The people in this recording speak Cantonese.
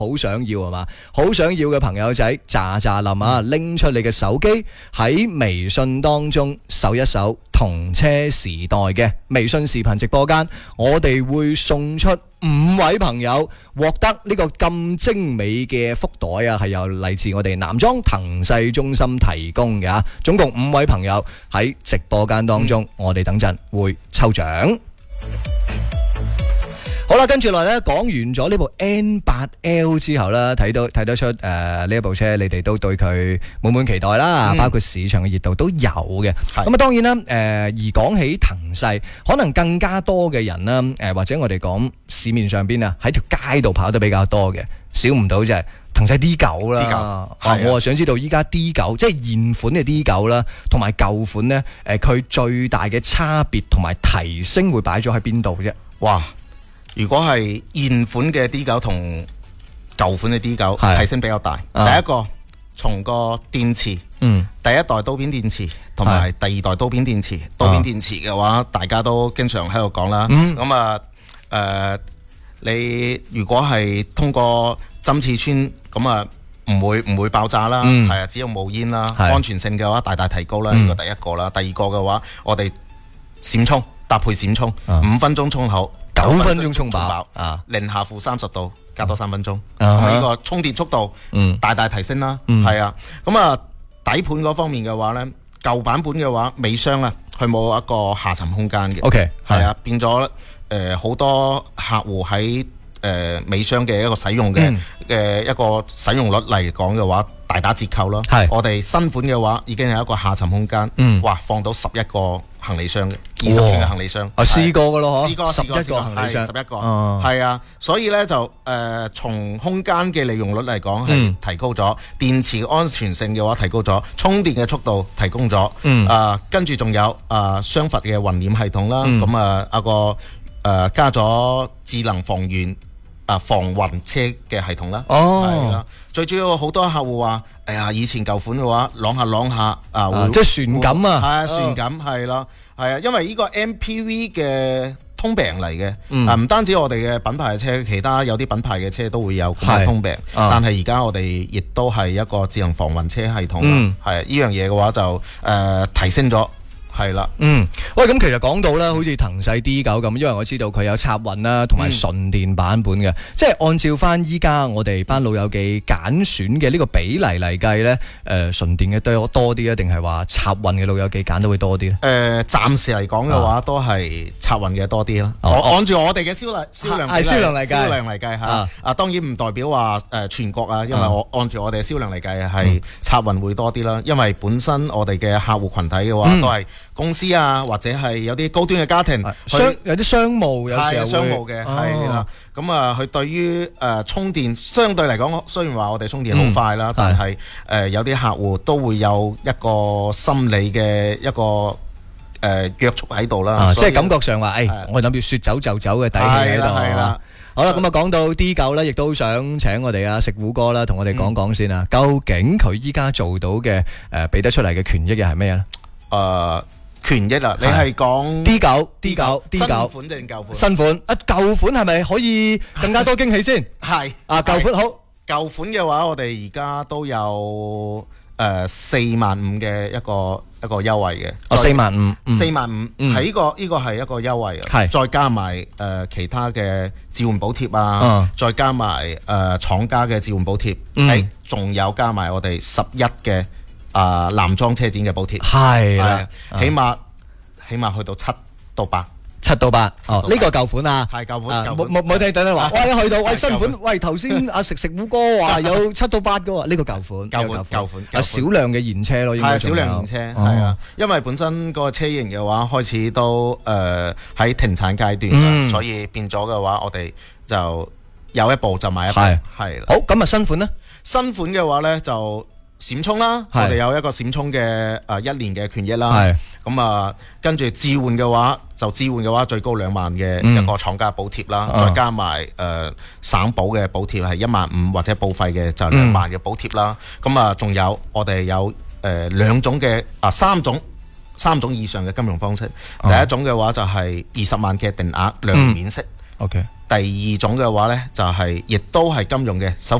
好想要係嘛？好想要嘅朋友仔，喳喳林啊，拎出你嘅手機喺微信當中搜一搜同車時代嘅微信視頻直播間，我哋會送出5位朋友獲得呢個咁精美嘅福袋啊，係由嚟自我哋男裝騰勢中心提供嘅啊，總共5位朋友喺直播間當中，我哋等陣會抽獎。好啦，跟住落嚟咧，講完咗呢部 N8L 之後啦，睇得出呢一部車你哋都對佢滿滿期待啦，包括市場嘅熱度都有嘅。咁啊，當然啦，而講起騰勢，可能更加多嘅人啦，或者我哋講市面上邊啊，喺條街度跑得比較多嘅，少唔到就係騰勢 D9 啦。我啊想知道依家 D9 即係現款嘅 D9 啦，同埋舊款呢，佢最大嘅差別同埋提升會擺咗喺邊度啫？ 哇！如果係現款嘅 D9 同舊款嘅 D9 提升比較大，第一個從個電池，第一代刀片電池同埋第二代刀片電池。刀片電池嘅話，大家都經常喺度講啦。咁你如果係通過針刺穿，咁啊唔會爆炸啦，係啊，只有冒煙啦。安全性嘅話大大提高啦，呢個第一個啦。第二個嘅話，我哋閃充搭配閃充，5分鐘充好。9分鐘充飽零下-30度，加多3分鐘，呢個充電速度大大提升啦。係啊，咁啊底盤嗰方面嘅話呢，舊版本嘅話尾箱啊，佢冇一個下沉空間嘅。OK， 係啊，變咗好多客戶喺尾箱嘅一個使用嘅一個使用率嚟講嘅話，大打折扣咯。我哋新款嘅話已經有一個下沉空間，哇，放到11個行李箱嘅，20寸嘅行李箱。試過噶咯，試過11個行李箱，11個，係啊。所以呢，就從空間嘅利用率嚟講係提高咗，電池安全性嘅話提高咗，充電嘅速度提供咗。跟住仲有雙閥嘅雲簾系統啦，咁加咗智能防暈車嘅系統啦。係啦，最主要好多客戶話，哎呀，以前舊款嘅話，啷下即係旋感啊，係啊，旋感係啦，係啊，因為呢個 MPV 嘅通病嚟嘅，唔單止我哋嘅品牌嘅車，其他有啲品牌嘅車都會有咁嘅通病，但係而家我哋亦都係一個智能防暈車系統，係呢樣嘢嘅話就提升咗。係啦，喂，咁其實講到啦，好似騰勢 D9 咁，因為我知道佢有插混啦，同埋純電版本嘅，即係按照翻依家我哋班老友記揀選嘅呢個比例嚟計咧，純電嘅多啲啊，定係話插混嘅老友記揀都會多啲咧？暫時嚟講嘅話，都係插混嘅多啲啦。按住我哋嘅銷量嚟計吓，當然唔代表話全國啊，因為我按住我哋嘅銷量嚟計係插混會多啲啦，因為本身我哋嘅客戶群體嘅話都係公司啊，或者係有啲高端嘅家庭，有啲商務，有時候商務嘅係啦。咁啊，佢對於充電相對嚟講，雖然話我哋充電好快啦，但係有啲客戶都會有一個心理嘅一個約束喺度啦。即係感覺上話，我諗住說走就走嘅底氣喺度。係啦，好啦，咁啊講到 D9 咧，亦都想請我哋食虎哥啦，同我哋講講先啊。究竟佢依家做到嘅俾得出嚟嘅權益又係咩咧？權益啊，你係講 D9 新款定舊款？新款啊，舊款係咪可以更加多驚喜先？係舊款好，舊款嘅話，我哋而家都有45000嘅一個優惠嘅。45000係呢個係一個優惠啊，再加埋其他嘅置換補貼啊，再加埋廠家嘅置換補貼，仲有加埋我哋11嘅。男裝車展嘅補貼係啦，起碼去到7到8。哦，呢個舊款啊，係舊款。冇聽等你話，喂，去到喂新款，喂頭先食虎哥話有7到8嘅喎，呢個舊款，少量嘅現車咯，應該係少量現車，係啊，因為本身個車型嘅話開始都喺停產階段，所以變咗嘅話，我哋就有一部就買一部，係啦。好，咁啊新款呢？新款嘅話呢就。閃充啦，我哋有一個閃充嘅1年嘅權益啦，咁跟住置換嘅話最高2萬嘅一個廠家補貼啦，再加埋省保嘅補貼係15000或者報廢嘅就2萬嘅補貼啦，咁仲有我哋有兩種嘅3種以上嘅金融方式，第一種嘅話就係20萬嘅定額2年免息。 OK。 第二種嘅話呢，就係亦都係金融嘅